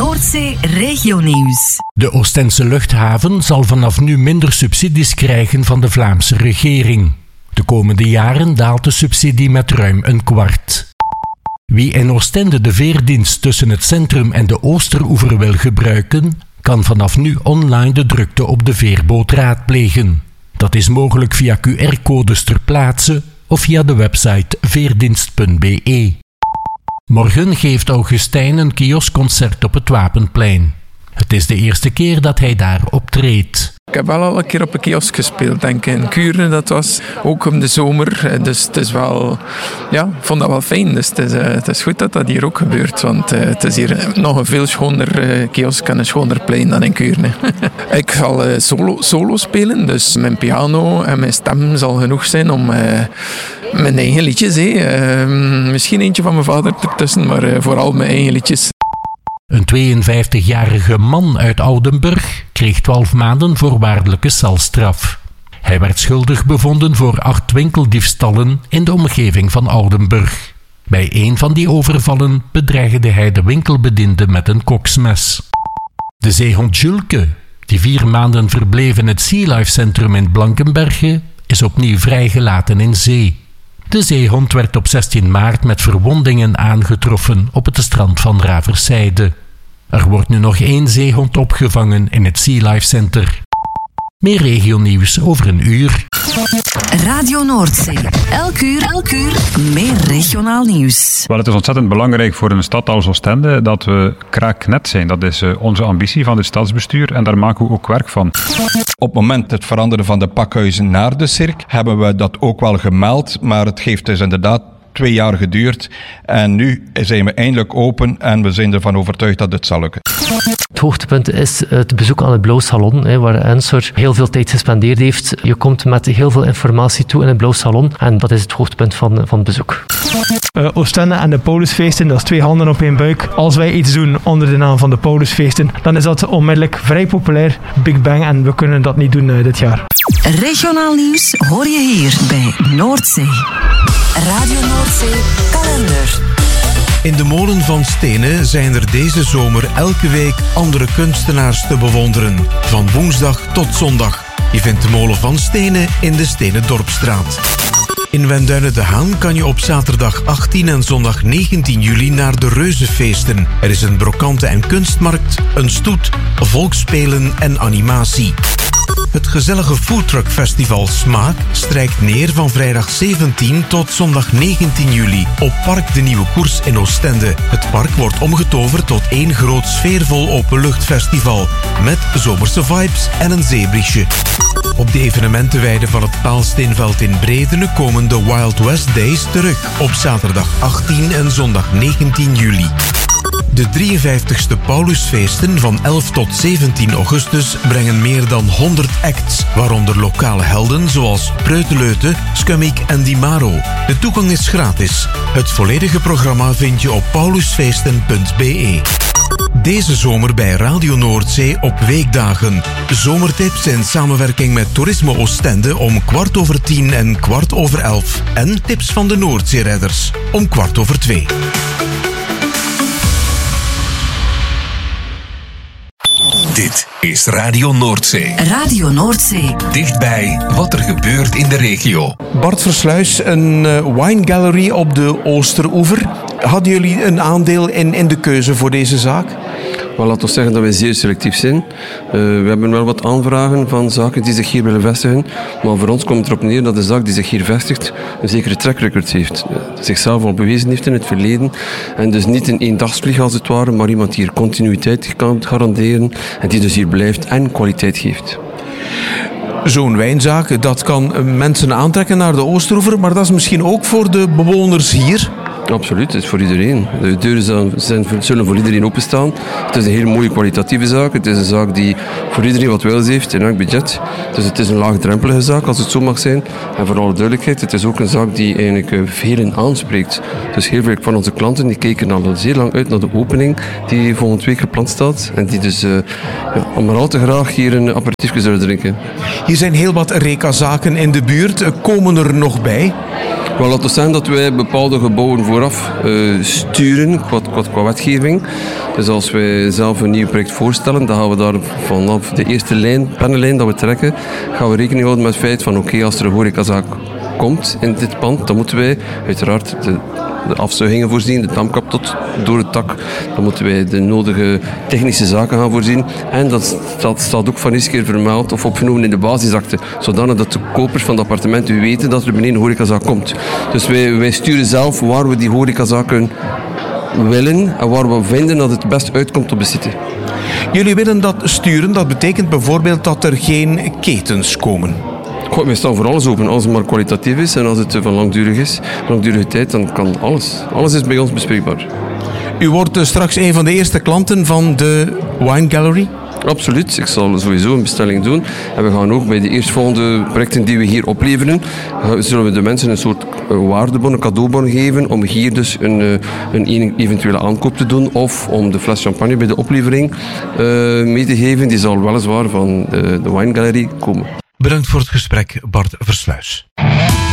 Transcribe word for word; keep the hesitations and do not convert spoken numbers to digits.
Noordzee Regionieuws. De Oostense luchthaven zal vanaf nu minder subsidies krijgen van de Vlaamse regering. De komende jaren daalt de subsidie met ruim een kwart. Wie in Oostende de veerdienst tussen het centrum en de Oosteroever wil gebruiken, kan vanaf nu online de drukte op de veerboot raadplegen. Dat is mogelijk via Q R-codes ter plaatse of via de website veerdienst punt b e. Morgen geeft Augustijn een kioskconcert op het Wapenplein. Het is de eerste keer dat hij daar optreedt. Ik heb wel al een keer op een kiosk gespeeld, denk ik. In Kuurne, dat was ook om de zomer. Dus het is wel... Ja, ik vond dat wel fijn. Dus het is, uh, het is goed dat dat hier ook gebeurt. Want uh, het is hier nog een veel schoner uh, kiosk en een schoner plein dan in Kuurne. Ik zal uh, solo, solo spelen. Dus mijn piano en mijn stem zal genoeg zijn om... Uh, mijn eigen liedjes. Hey. Uh, misschien eentje van mijn vader ertussen, maar uh, vooral mijn eigen liedjes. Een tweeënvijftigjarige man uit Oudenburg kreeg twaalf maanden voorwaardelijke celstraf. Hij werd schuldig bevonden voor acht winkeldiefstallen in de omgeving van Oudenburg. Bij een van die overvallen bedreigde hij de winkelbediende met een koksmes. De zeehond Julke, die vier maanden verbleef in het Sea Life Centrum in Blankenberge, is opnieuw vrijgelaten in zee. De zeehond werd op zestien maart met verwondingen aangetroffen op het strand van Raverszijde. Er wordt nu nog één zeehond opgevangen in het Sea Life Center. Meer regionieuws over een uur. Radio Noordzee. Elk uur, elk uur meer regionaal nieuws. Wel, het is ontzettend belangrijk voor een stad als Oostende dat we kraaknet zijn. Dat is uh, onze ambitie van het stadsbestuur en daar maken we ook werk van. Op het moment het veranderen van de pakhuizen naar de cirk hebben we dat ook wel gemeld, maar het heeft dus inderdaad twee jaar geduurd en nu zijn we eindelijk open en we zijn ervan overtuigd dat het zal lukken. Het hoogtepunt is het bezoek aan het Blauw Salon, waar Ensor heel veel tijd gespendeerd heeft. Je komt met heel veel informatie toe in het Blauw Salon en dat is het hoogtepunt van, van het bezoek. Uh, Oostende en de Paulusfeesten, dat is twee handen op één buik. Als wij iets doen onder de naam van de Paulusfeesten, dan is dat onmiddellijk vrij populair, Big Bang, en we kunnen dat niet doen uh, dit jaar. Regionaal nieuws hoor je hier bij Noordzee. Radio Noordzee kalender. In de molen van Stenen zijn er deze zomer elke week andere kunstenaars te bewonderen. Van woensdag tot zondag. Je vindt de molen van Stenen in de Stenendorpstraat. In Wenduinen de Haan kan je op zaterdag achttien en zondag negentien juli naar de Reuzenfeesten. Er is een brokante- en kunstmarkt, een stoet, volksspelen en animatie. Het gezellige Foodtruck Festival Smaak strijkt neer van vrijdag zeventien tot zondag negentien juli op Park de Nieuwe Koers in Oostende. Het park wordt omgetoverd tot één groot sfeervol openluchtfestival met zomerse vibes en een zeebriesje. Op de evenementenweide van het Paalsteenveld in Bredene komen de Wild West Days terug op zaterdag achttien en zondag negentien juli. De drieënvijftigste Paulusfeesten van elf tot zeventien augustus brengen meer dan honderd acts, waaronder lokale helden zoals Preuteleute, Scummik en Di Maro. De toegang is gratis. Het volledige programma vind je op paulusfeesten punt b e. Deze zomer bij Radio Noordzee op weekdagen. Zomertips in samenwerking met Toerisme Oostende om kwart over tien en kwart over elf. En tips van de Noordzeeredders om kwart over twee. Dit is Radio Noordzee. Radio Noordzee. Dichtbij wat er gebeurt in de regio. Bart Versluis, een uh, wine gallery op de Oosteroever. Hadden jullie een aandeel in, in de keuze voor deze zaak? Wel, laten we zeggen dat wij zeer selectief zijn. Uh, we hebben wel wat aanvragen van zaken die zich hier willen vestigen. Maar voor ons komt het erop neer dat de zaak die zich hier vestigt een zekere track record heeft. Uh, zichzelf al bewezen heeft in het verleden. En dus niet een eendagsvlieg als het ware, maar iemand die hier continuïteit kan garanderen. En die dus hier blijft en kwaliteit geeft. Zo'n wijnzaak, dat kan mensen aantrekken naar de Oosteroever, maar dat is misschien ook voor de bewoners hier. Absoluut, het is voor iedereen. De deuren zijn, zullen voor iedereen openstaan. Het is een hele mooie kwalitatieve zaak. Het is een zaak die voor iedereen wat wils heeft in elk budget. Dus het is een laagdrempelige zaak, als het zo mag zijn. En voor alle duidelijkheid, het is ook een zaak die eigenlijk velen aanspreekt. Dus heel veel van onze klanten die kijken al zeer lang uit naar de opening die volgende week gepland staat. En die dus uh, ja, maar al te graag hier een aperitiefje zullen drinken. Hier zijn heel wat Reka-zaken in de buurt. Komen er nog bij? Wel, laten we zeggen dat wij bepaalde gebouwen voor vooraf uh, sturen qua, qua, qua wetgeving. Dus als wij zelf een nieuw project voorstellen, dan gaan we daar vanaf de eerste lijn, pennenlijn dat we trekken, gaan we rekening houden met het feit van oké, okay, als er een horecazaak komt in dit pand, dan moeten wij uiteraard de, de afzuigingen voorzien, de damkap tot door het dak. Dan moeten wij de nodige technische zaken gaan voorzien. En dat, dat staat ook van eens keer vermeld of opgenomen in de basisakte, zodanig dat de kopers van het appartement weten dat er beneden een horecazaak komt. Dus wij, wij sturen zelf waar we die horecazaken willen en waar we vinden dat het best uitkomt op de site. Jullie willen dat sturen, dat betekent bijvoorbeeld dat er geen ketens komen. Goh, wij staan voor alles open. Als het maar kwalitatief is en als het van langdurig is, langdurige tijd, dan kan alles. Alles is bij ons bespreekbaar. U wordt straks een van de eerste klanten van de Wine Gallery? Absoluut. Ik zal sowieso een bestelling doen. En we gaan ook bij de eerstvolgende projecten die we hier opleveren, zullen we de mensen een soort waardebon, een cadeaubon geven om hier dus een, een eventuele aankoop te doen of om de fles champagne bij de oplevering uh, mee te geven. Die zal weliswaar van de, de Wine Gallery komen. Bedankt voor het gesprek, Bart Versluis.